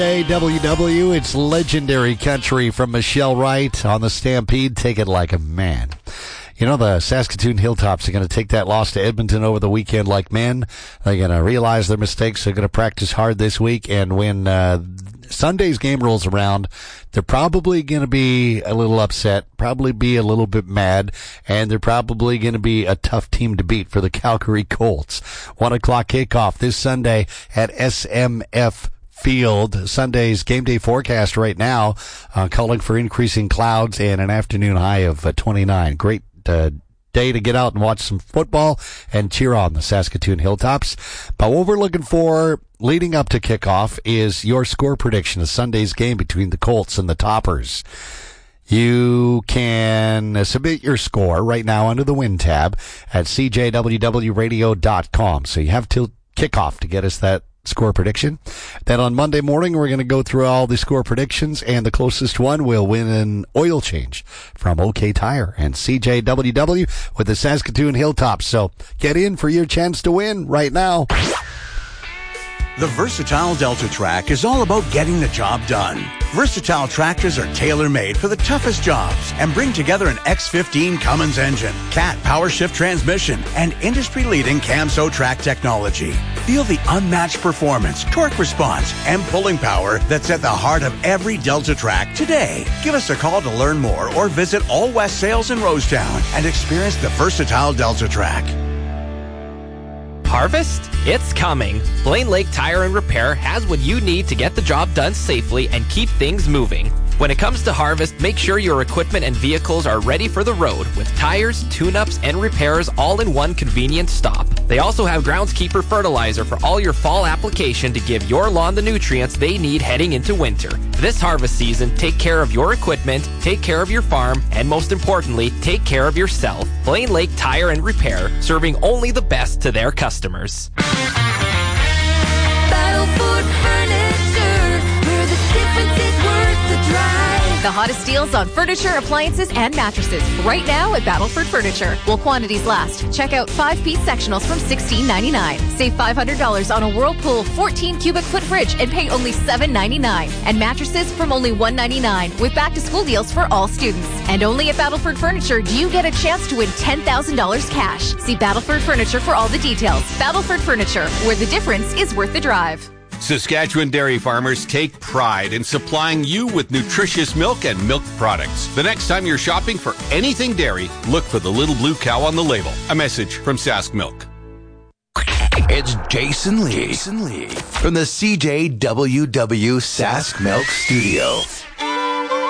WW, it's Legendary Country from Michelle Wright on the Stampede. Take it like a man. You know, the Saskatoon Hilltops are going to take that loss to Edmonton over the weekend like men. They're going to realize their mistakes. They're going to practice hard this week. And when Sunday's game rolls around, they're probably going to be a little upset, probably be a little bit mad, and they're probably going to be a tough team to beat for the Calgary Colts. 1 o'clock kickoff this Sunday at SMF Field. Sunday's game day forecast right now, calling for increasing clouds and an afternoon high of 29. Great day to get out and watch some football and cheer on the Saskatoon Hilltops. But what we're looking for leading up to kickoff is your score prediction of Sunday's game between the Colts and the Toppers. You can submit your score right now under the Win tab at cjwwradio.com. So you have till kickoff to get us that score prediction. Then on Monday morning, we're going to go through all the score predictions, and the closest one will win an oil change from OK Tire and CJWW with the Saskatoon Hilltops. So get in for your chance to win right now. The Versatile Delta Track is all about getting the job done. Versatile tractors are tailor-made for the toughest jobs and bring together an X15 Cummins engine, Cat power shift transmission, and industry-leading Camso track technology. Feel the unmatched performance, torque response, and pulling power that's at the heart of every Delta Track today. Give us a call to learn more or visit All West Sales in Rosetown and experience the Versatile Delta Track. Harvest? It's coming. Blaine Lake Tire and Repair has what you need to get the job done safely and keep things moving. When it comes to harvest, make sure your equipment and vehicles are ready for the road with tires, tune-ups, and repairs all in one convenient stop. They also have groundskeeper fertilizer for all your fall application to give your lawn the nutrients they need heading into winter. This harvest season, take care of your equipment, take care of your farm, and most importantly, take care of yourself. Blaine Lake Tire and Repair, serving only the best to their customers. Battleford Furniture, where the difference is worth the drive. The hottest deals on furniture, appliances, and mattresses right now at Battleford Furniture. While quantities last, check out 5-piece sectionals from $16.99. Save $500 on a Whirlpool 14 cubic foot fridge and pay only $7.99. And mattresses from only $1.99 with back-to-school deals for all students. And only at Battleford Furniture do you get a chance to win $10,000 cash. See Battleford Furniture for all the details. Battleford Furniture, where the difference is worth the drive. Saskatchewan dairy farmers take pride in supplying you with nutritious milk and milk products. The next time you're shopping for anything dairy, look for the little blue cow on the label. A message from Sask Milk. It's Jason Lee from the CJWW Sask Milk Studio.